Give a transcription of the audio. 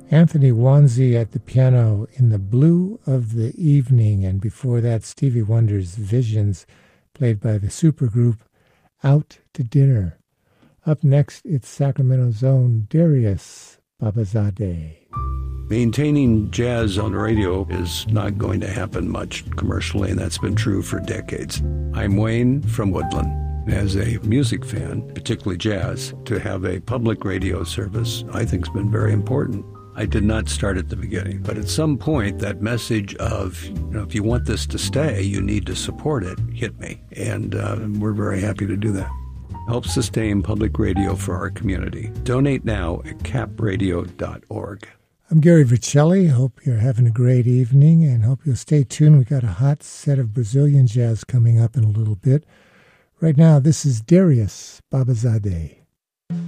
Anthony Wanzi at the piano in The Blue of the Evening, and before that Stevie Wonder's Visions, played by the supergroup Out to Dinner. Up next, it's Sacramento's own Darius Babazadeh. Maintaining jazz on the radio is not going to happen much commercially, and that's been true for decades. I'm Wayne from Woodland. As a music fan, particularly jazz, to have a public radio service I think has been very important. I did not start at the beginning, but at some point that message of, if you want this to stay, you need to support it, hit me. And we're very happy to do that. Help sustain public radio for our community. Donate now at capradio.org. I'm Gary Vercelli. Hope you're having a great evening and hope you'll stay tuned. We got a hot set of Brazilian jazz coming up in a little bit. Right now, this is Darius Babazadeh.